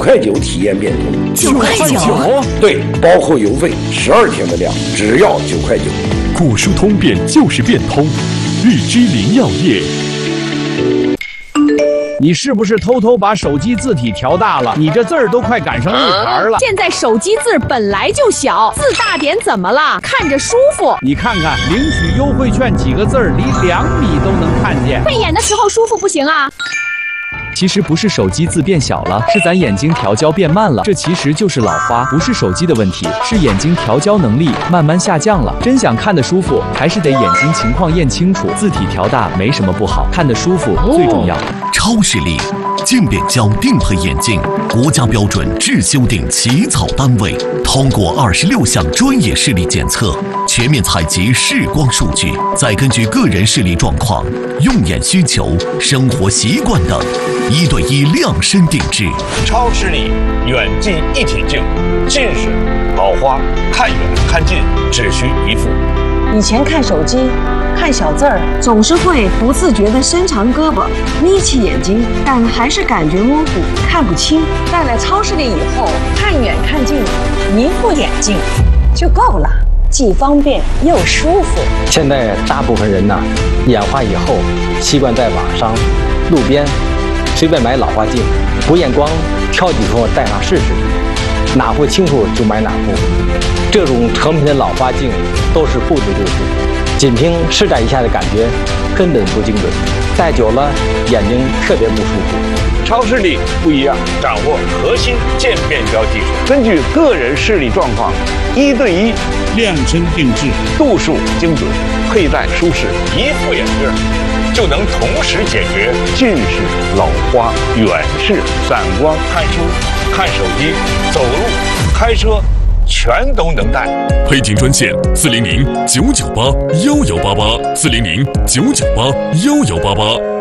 9.9块体验变通。 9.9块？ 对，包括邮费，12天的量，只要9.9块。 古书通便就是变通，日之林药业。 你是不是偷偷把手机字体调大了？你这字儿都快赶上日牌了。 现在手机字本来就小，字大点怎么了？看着舒服。 你看看领取优惠券几个字儿，离2米都能看见。 配眼的时候舒服不行啊？ 其实不是手机字变小了，是咱眼睛调焦变慢了。这其实就是老花，不是手机的问题，是眼睛调焦能力慢慢下降了。真想看得舒服，还是得眼睛情况验清楚。字体调大没什么不好，看得舒服最重要。 超视力镜变焦定配眼镜，国家标准质修订起草单位，通过26项专业视力检测，全面采集视光数据，再根据个人视力状况、用眼需求、生活习惯等，1对1量身定制。 超视力远近一体镜，近视、老花看远看近只需一副。 以前看手机看小字儿，总是会不自觉地伸长胳膊眯起眼睛，但还是感觉模糊看不清。戴了超视力以后，看远看近一副眼镜就够了，既方便又舒服。 现在大部分人呢，眼花以后习惯在网上、路边随便买老花镜，不验光挑几副戴上试试，哪副清楚就买哪副。这种成品的老花镜都是不知度数，仅凭试戴一下的感觉根本不精准，戴久了眼睛特别不舒服。 超视力不一样，掌握核心渐变焦技术，根据个人视力状况，1对1量身定制，度数精准，佩戴舒适，一副眼镜就能同时解决近视、老花、远视、散光、看书、看手机、走路、开车，全都能戴。 配景专线400-998-1188，400-998-1188。